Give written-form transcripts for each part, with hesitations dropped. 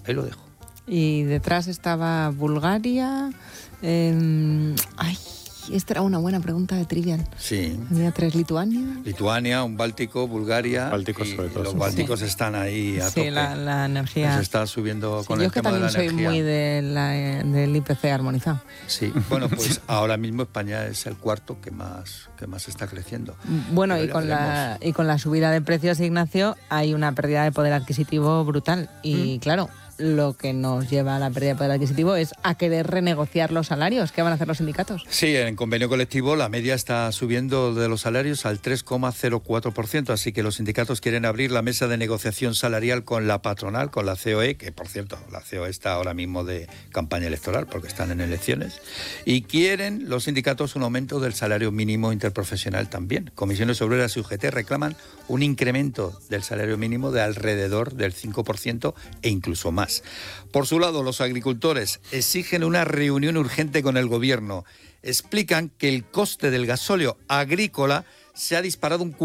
Ahí lo dejo. Y detrás estaba Bulgaria. Esta era una buena pregunta de Trivial. Sí. Había 3, Lituania. Lituania, un Báltico, Bulgaria. Bálticos sobre todo. Los bálticos están ahí a tope. Sí, la energía. Se está subiendo con el tema de la energía. Yo que también soy muy del IPC armonizado. Sí, bueno, pues ahora mismo España es el cuarto que más está creciendo. Bueno, y con la subida de precios, Ignacio, hay una pérdida de poder adquisitivo brutal. Y claro, lo que nos lleva a la pérdida de poder adquisitivo es a querer renegociar los salarios. ¿Qué van a hacer los sindicatos? Sí, en convenio colectivo la media está subiendo de los salarios al 3,04%, así que los sindicatos quieren abrir la mesa de negociación salarial con la patronal, con la COE, que por cierto, la COE está ahora mismo de campaña electoral porque están en elecciones, y quieren los sindicatos un aumento del salario mínimo interprofesional también. Comisiones Obreras y UGT reclaman un incremento del salario mínimo de alrededor del 5% e incluso más. Por su lado, los agricultores exigen una reunión urgente con el gobierno. Explican que el coste del gasóleo agrícola se ha disparado un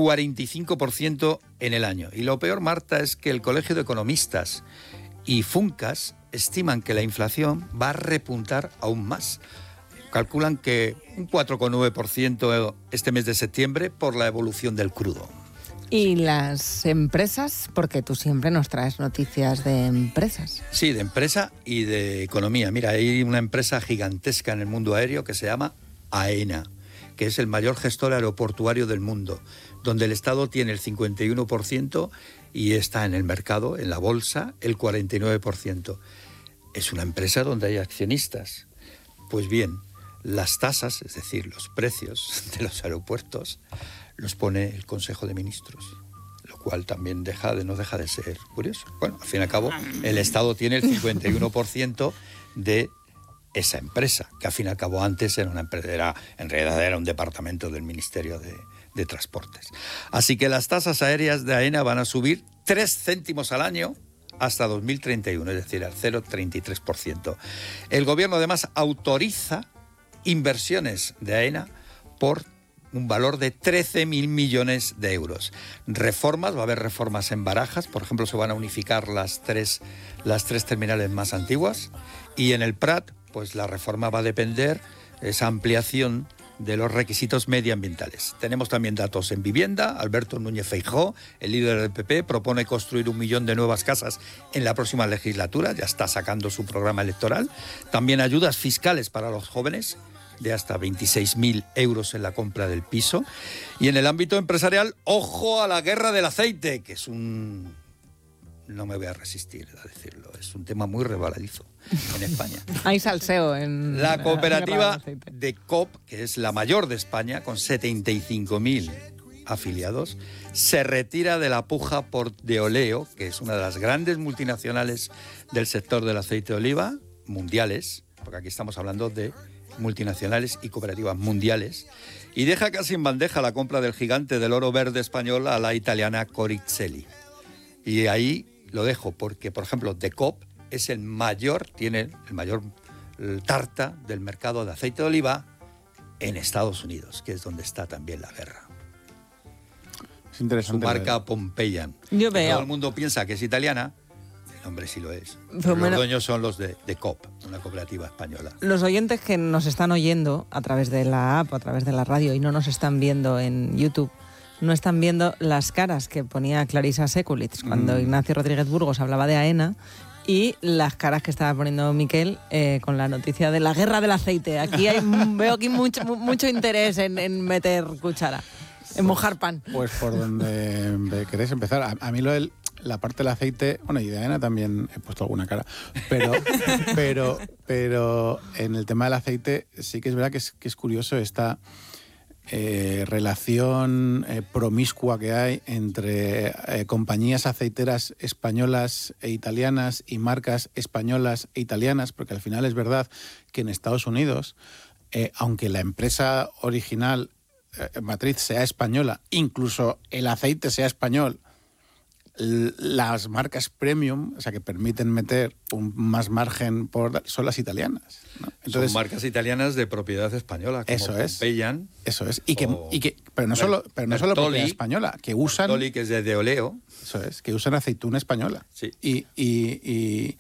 45% en el año. Y lo peor, Marta, es que el Colegio de Economistas y Funcas estiman que la inflación va a repuntar aún más. Calculan que un 4,9% este mes de septiembre por la evolución del crudo. ¿Y las empresas? Porque tú siempre nos traes noticias de empresas. Sí, de empresa y de economía. Mira, hay una empresa gigantesca en el mundo aéreo que se llama AENA, que es el mayor gestor aeroportuario del mundo, donde el Estado tiene el 51% y está en el mercado, en la bolsa, el 49%. Es una empresa donde hay accionistas. Pues bien, las tasas, es decir, los precios de los aeropuertos, los pone el Consejo de Ministros, lo cual también no deja de ser curioso. Bueno, al fin y al cabo, el Estado tiene el 51% de esa empresa, que al fin y al cabo antes era una empresa, en realidad era un departamento del Ministerio de Transportes. Así que las tasas aéreas de AENA van a subir 3 céntimos al año hasta 2031, es decir, al 0,33%. El gobierno además autoriza inversiones de AENA por un valor de 13.000 millones de euros. Reformas, va a haber reformas en Barajas, por ejemplo, se van a unificar las tres terminales más antiguas, y en el Prat, pues la reforma va a depender de esa ampliación de los requisitos medioambientales. Tenemos también datos en vivienda. Alberto Núñez Feijóo, el líder del PP, propone construir 1 millón de nuevas casas en la próxima legislatura, ya está sacando su programa electoral. También ayudas fiscales para los jóvenes, de hasta 26.000 euros en la compra del piso. Y en el ámbito empresarial, ojo a la guerra del aceite, que es no me voy a resistir a decirlo, es un tema muy rebaladizo en España. Hay salseo en la cooperativa de COP, que es la mayor de España, con 75.000 afiliados, se retira de la puja por Deoleo, que es una de las grandes multinacionales del sector del aceite de oliva, mundiales, porque aquí estamos hablando de multinacionales y cooperativas mundiales, y deja casi en bandeja la compra del gigante del oro verde español a la italiana Coricelli. Y ahí lo dejo porque, por ejemplo, De Coop es tiene el mayor tarta del mercado de aceite de oliva en Estados Unidos, que es donde está también la guerra. Es interesante. Su marca Pompeian. Yo veo. Todo el mundo piensa que es italiana. Hombre, sí lo es. Pero los dueños son los de COP, una cooperativa española. Los oyentes que nos están oyendo a través de la app, a través de la radio, y no nos están viendo en YouTube, no están viendo las caras que ponía Clarisa Sekulitz cuando Ignacio Rodríguez Burgos hablaba de AENA, y las caras que estaba poniendo Miquel con la noticia de la guerra del aceite. Aquí veo aquí mucho interés en meter cuchara, en mojar pan. Pues por donde queréis empezar. A mí la parte del aceite, bueno, y de AENA también he puesto alguna cara, pero en el tema del aceite sí que es verdad que es curioso esta relación promiscua que hay entre compañías aceiteras españolas e italianas y marcas españolas e italianas, porque al final es verdad que en Estados Unidos, aunque la empresa original matriz sea española, incluso el aceite sea español, las marcas premium, o sea, que permiten meter más margen son las italianas, ¿no? Entonces, son marcas italianas de propiedad española, como Pompeian. Eso es. Pero no solo propiedad española, que usan... Bertolli, que es de Deoleo. Eso es, que usan aceituna española. Sí. Y